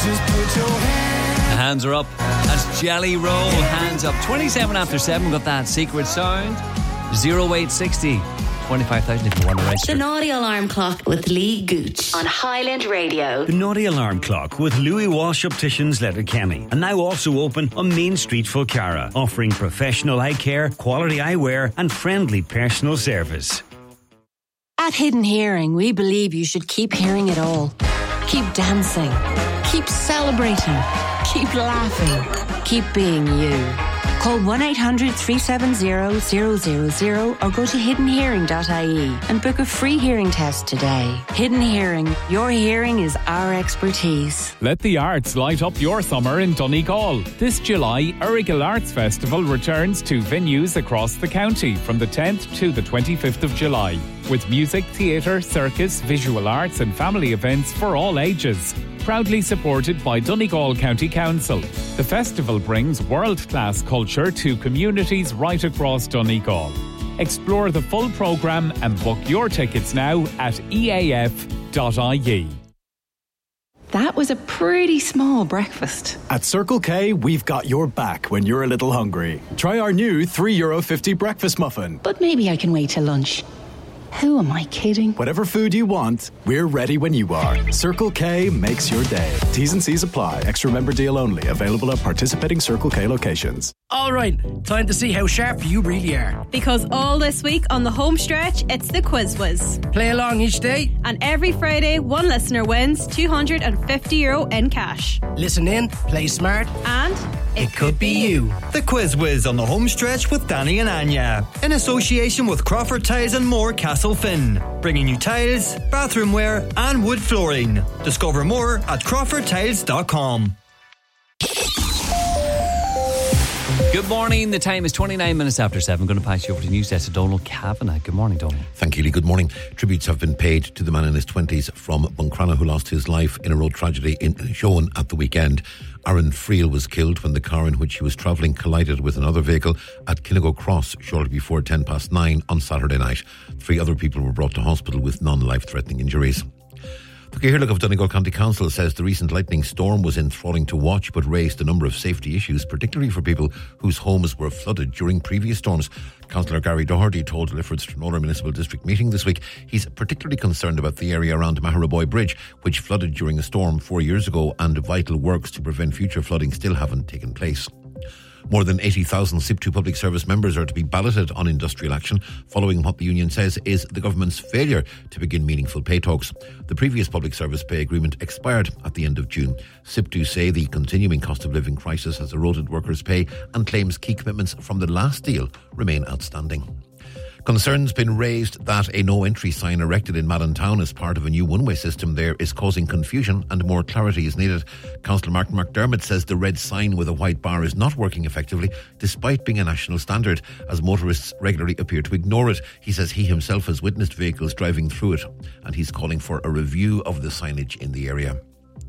The hands are up. That's Jelly Roll. Hands up. 27 after 7. Got that secret sound. 0860 25,000 if you want to register. The Naughty Alarm Clock with Lee Gooch on Highland Radio. The Naughty Alarm Clock with Louis Walsh Opticians Letterkenny. And now also open on Main Street, Fulcara, offering professional eye care, quality eyewear and friendly personal service. At Hidden Hearing, we believe you should keep hearing it all. Keep dancing. Keep celebrating. Keep laughing. Keep being you. Call 1-800-370-000 or go to hiddenhearing.ie and book a free hearing test today. Hidden Hearing. Your hearing is our expertise. Let the arts light up your summer in Donegal. This July, Errigal Arts Festival returns to venues across the county from the 10th to the 25th of July. With music, theatre, circus, visual arts and family events for all ages. Proudly supported by Donegal County Council. The festival brings world-class culture to communities right across Donegal. Explore the full programme and book your tickets now at eaf.ie. That was a pretty small breakfast. At Circle K, we've got your back when you're a little hungry. Try our new €3.50 breakfast muffin. But maybe I can wait till lunch. Who am I kidding? Whatever food you want, we're ready when you are. Circle K makes your day. T's and C's apply. Extra member deal only. Available at participating Circle K locations. All right, time to see how sharp you really are. Because all this week on the home stretch, it's the Quiz Whiz. Play along each day. And every Friday, one listener wins €250 in cash. Listen in, play smart, and it could be you. The Quiz Whiz on the home stretch with Danny and Anya. In association with Crawford Tiles and More Castle Finn. Bringing you tiles, bathroom wear and wood flooring. Discover more at crawfordtiles.com. Good morning. The time is 29 minutes after 7. I'm going to pass you over to news desk to Donald Kavanagh. Good morning, Donald. Thank you, Lee. Good morning. Tributes have been paid to the man in his 20s from Buncrana who lost his life in a road tragedy in Showen at the weekend. Aaron Friel was killed when the car in which he was travelling collided with another vehicle at Kinnigo Cross shortly before 9:10 on Saturday night. 3 other people were brought to hospital with non-life-threatening injuries. The Cathaoirleach of Donegal County Council says the recent lightning storm was enthralling to watch but raised a number of safety issues, particularly for people whose homes were flooded during previous storms. Councillor Gary Doherty told Lifford's Tranola Municipal District meeting this week he's particularly concerned about the area around Maharaboy Bridge, which flooded during a storm 4 years ago, and vital works to prevent future flooding still haven't taken place. More than 80,000 SIP2 public service members are to be balloted on industrial action following what the union says is the government's failure to begin meaningful pay talks. The previous public service pay agreement expired at the end of June. SIP2 say the continuing cost of living crisis has eroded workers' pay and claims key commitments from the last deal remain outstanding. Concerns been raised that a no-entry sign erected in Madantown as part of a new one-way system there is causing confusion and more clarity is needed. Councillor Martin McDermott says the red sign with a white bar is not working effectively despite being a national standard, as motorists regularly appear to ignore it. He says he himself has witnessed vehicles driving through it and he's calling for a review of the signage in the area.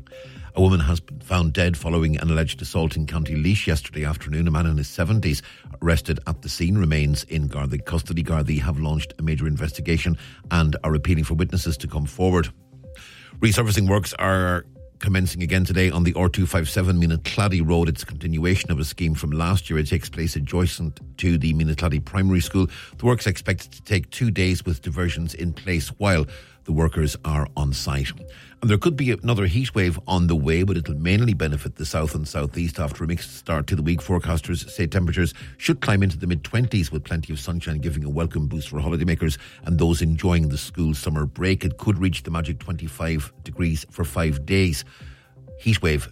A woman has been found dead following an alleged assault in County Laois yesterday afternoon. A man in his 70s arrested at the scene remains in Gardaí custody. Gardaí have launched a major investigation and are appealing for witnesses to come forward. Resurfacing works are commencing again today on the R257 Minacladdy Road. It's a continuation of a scheme from last year. It takes place adjacent to the Minacladdy Primary School. The work's expected to take 2 days with diversions in place while the workers are on site. And there could be another heat wave on the way, but it'll mainly benefit the south and southeast after a mixed start to the week. Forecasters say temperatures should climb into the mid-20s with plenty of sunshine giving a welcome boost for holidaymakers and those enjoying the school summer break. It could reach the magic 25 degrees for 5 days. Heat wave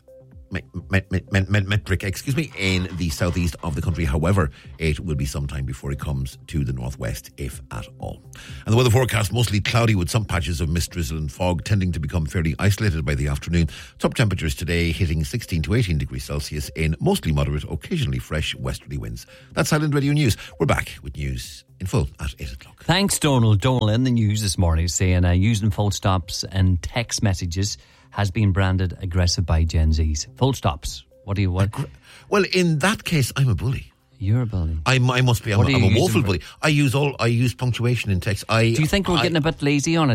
metric, in the southeast of the country. However, it will be some time before it comes to the northwest, if at all. And the weather forecast, mostly cloudy with some patches of mist, drizzle and fog, tending to become fairly isolated by the afternoon. Top temperatures today hitting 16 to 18 degrees Celsius in mostly moderate, occasionally fresh westerly winds. That's Highland Radio News. We're back with news in full at 8 o'clock. Thanks, Donald. Donald in the news this morning saying using full stops and text messages has been branded aggressive by Gen Zs. Full stops. What do you want? Well, in that case, I'm a bully. You're a bully. I must be. I'm a woeful bully. I use punctuation in text. Do you think we're getting a bit lazy on it?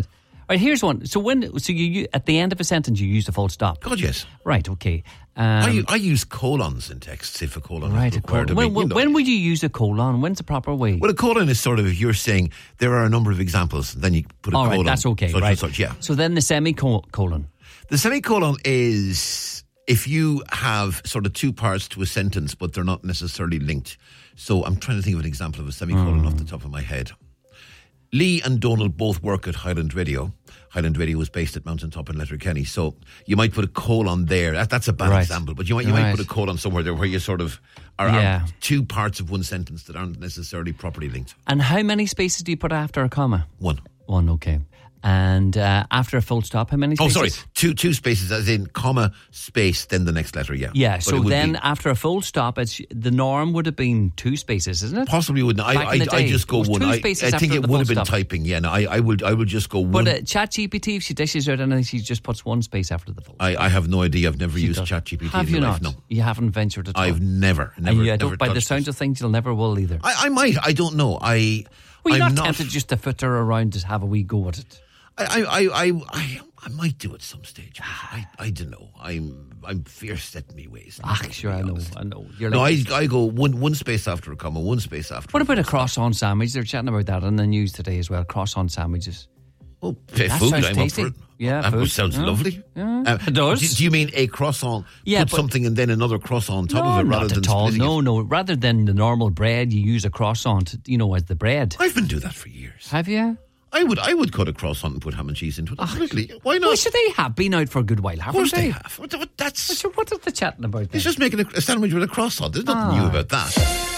Right, here's one. So you at the end of a sentence you use a full stop. God, yes. Right, okay. I use colons in texts if a colon is required. When would you use a colon? When's the proper way? Well, a colon is sort of, if you're saying there are a number of examples, then you put a colon. All right, that's okay. Such right. and such, yeah. So then the semicolon. The semicolon is if you have sort of two parts to a sentence, but they're not necessarily linked. So I'm trying to think of an example of a semicolon off the top of my head. Lee and Donald both work at Highland Radio. Highland Radio was based at Mountaintop in Letterkenny. So you might put a colon there. That's a bad example, but you might put a colon somewhere there where you sort of are two parts of one sentence that aren't necessarily properly linked. And how many spaces do you put after a comma? One, okay. And after a full stop, how many spaces? Oh, sorry. Two spaces, as in comma, space, then the next letter, yeah. Yeah, so then after a full stop, the norm would have been 2 spaces, isn't it? Possibly wouldn't. I just go one. I think it would have been typing, yeah. No, I would just go one. But ChatGPT, if she dishes out anything, she just puts 1 space after the full stop. I have no idea. I've never used ChatGPT have in my you life, not? no. You haven't ventured at all? I've never by the sound of things, you'll never will either. I might. I don't know. Well, you're not tempted just to foot her around to have a wee go at it? I might do at some stage. I don't know. I'm fierce set in me ways. Sure, I know. I go one space after a comma, 1 space after. What about a cross-on sandwich? They're chatting about that on the news today as well. Cross-on sandwiches. Oh, food! I'm tasty. up for it. Yeah, that sounds lovely. Yeah. It does. Do you mean a croissant? Yeah, put something and then another croissant on top of it, rather than splitting it? No. Rather than the normal bread, you use a croissant. As the bread. I've been doing that for years. Have you? I would cut a croissant and put ham and cheese into it. Absolutely. Why not? Well, so they have been out for a good while, haven't they? Of course they have. So what are they chatting about then? It's just making a sandwich with a croissant. There's nothing new about that.